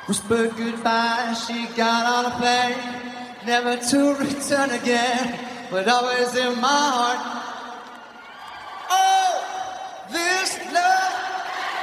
whispered goodbye. She got on a plane, never to return again, but always in my heart.